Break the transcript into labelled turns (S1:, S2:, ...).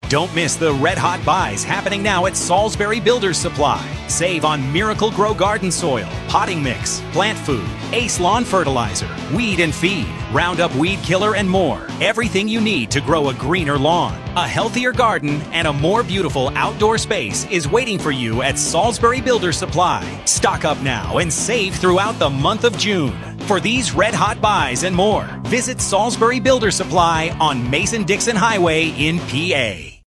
S1: Don't miss the red hot buys happening now at Salisbury Builders Supply. Save on Miracle Grow garden soil, potting mix, plant food, Ace Lawn Fertilizer, Weed and Feed, Roundup Weed Killer, and more. Everything you need to grow a greener lawn, a healthier garden, and a more beautiful outdoor space is waiting for you at Salisbury Builders Supply. Stock up now and save throughout the month of June. For these red hot buys and more, visit Salisbury Builder Supply on Mason-Dixon Highway in PA.